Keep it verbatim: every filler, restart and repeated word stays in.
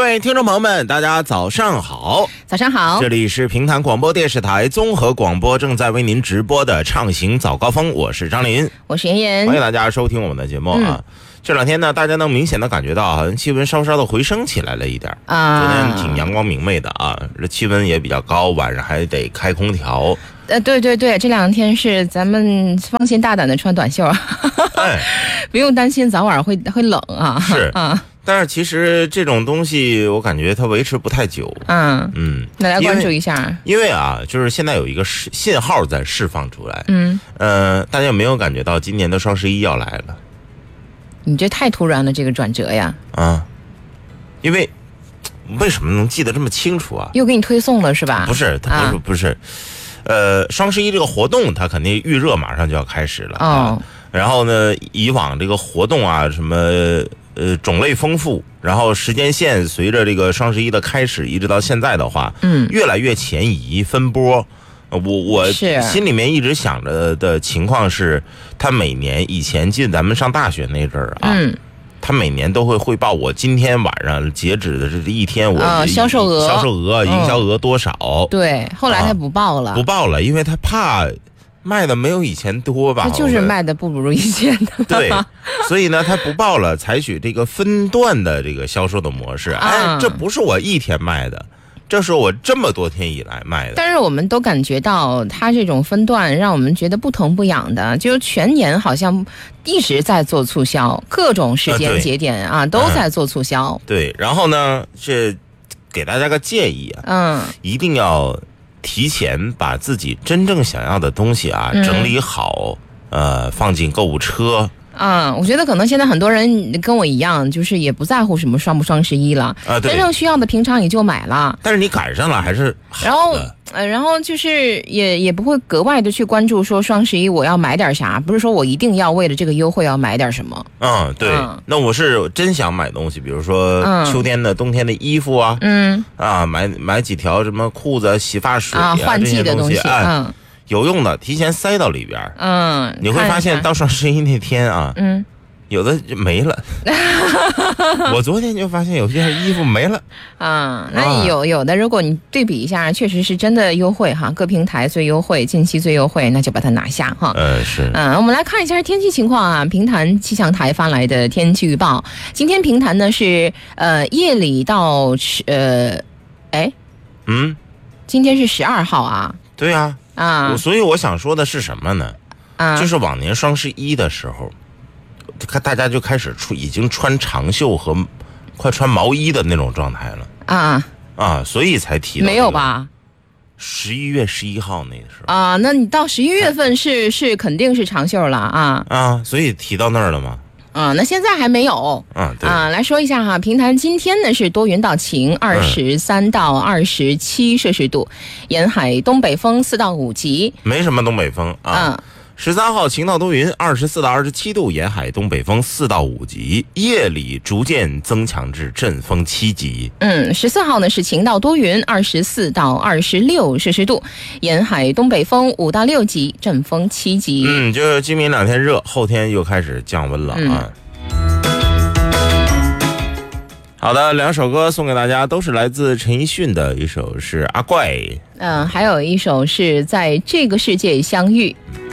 位听众朋友们，大家早上好！ 早上好， 这里是平潭广播电视台综合广播正在为您直播的畅行早高峰，我是张林， 我是妍妍， 欢迎大家收听我们的节目啊。嗯、这两天呢，大家能明显的感觉到，好像气温稍稍的回升起来了一点啊。昨天挺阳光明媚的啊，这气温也比较高，晚上还得开空调。 呃，对对对，这两天是咱们放心大胆的穿短袖，哎，不用担心早晚会会冷啊。 是啊。 但是其实这种东西，我感觉它维持不太久。 嗯嗯， 那来关注一下。 因为, 因为啊，就是现在有一个信号在释放出来。 嗯， 呃，大家有没有感觉到今年的双十一要来了？ 你这太突然了，这个转折呀。 啊，因为为什么能记得这么清楚啊？ 又给你推送了是吧？ 不是，它不是、啊、不是，呃，双十一这个活动它肯定预热马上就要开始了。 哦。 啊、然后呢，以往这个活动啊，什么。呃，种类丰富，然后时间线随着这个双十一的开始一直到现在的话， 嗯， 越来越前移分波。我我心里面一直想着的情况是，他每年以前记得咱们上大学那阵儿啊， 嗯， 他每年都会汇报我今天晚上截止的这一天我、 呃、销售额、 销售额、营销额多少。 嗯、对，后来他不报了、 啊，不报了，因为他怕。卖的没有以前多吧？ 他就是卖的不如以前的。 对，所以呢，他不报了，采取这个分段的这个销售的模式。啊、哎，这不是我一天卖的，这是我这么多天以来卖的。 但是我们都感觉到他这种分段，让我们觉得不疼不痒的，就全年好像一直在做促销，各种时间节点啊、呃、都在做促销、 嗯。对，然后呢，这给大家个建议啊， 嗯， 一定要。提前把自己真正想要的东西啊、嗯、整理好，呃，放进购物车。 嗯，我觉得可能现在很多人跟我一样，就是也不在乎什么双不双十一了， 啊，对， 真正需要的平常也就买了。 但是你赶上了还是好的。 然后呃，然后就是也也不会格外的去关注说双十一我要买点啥，不是说我一定要为了这个优惠要买点什么。 嗯，对。嗯、那我是真想买东西，比如说秋天的、嗯、冬天的衣服啊， 嗯， 啊，买买几条什么裤子、洗发水啊，换季的东西， 哎、 嗯。 有用的，提前塞到里边。 嗯， 你会发现到双十一那天啊， 嗯， 有的就没了。我昨天就发现有件衣服没了。 啊，那有有的，如果你对比一下，确实是真的优惠哈，各平台最优惠，近期最优惠，那就把它拿下哈。 呃，是。 嗯，我们来看一下天气情况啊，平潭气象台发来的天气预报。今天平潭呢是呃夜里到呃，哎， 嗯， 今天是十二号啊。 对啊。 啊， 所以我想说的是什么呢？ 啊， 就是往年双十一的时候，看大家就开始出已经穿长袖和快穿毛衣的那种状态了。 啊啊，所以才提到、这个、 没有吧？ 十一月十一号那个时候啊，那你到十一月份是是肯定是长袖了啊啊，所以提到那儿了吗？ 啊，那现在还没有。 嗯，对啊，来说一下哈，平潭今天呢是多云到晴，二十三到二十七摄氏度，沿海东北风四到五级， 没什么东北风啊。十三、嗯、号晴到多云，二十四到二十七度，沿海东北风四到五级，夜里逐渐增强至阵风七级。 嗯，十四号呢是晴到多云，二十四到二十六摄氏度，沿海东北风五到六级，阵风七级。 嗯，就是今明两天热，后天又开始降温了啊。嗯、好的，两首歌送给大家，都是来自陈奕迅的，一首是阿怪， 嗯、呃，还有一首是在这个世界相遇。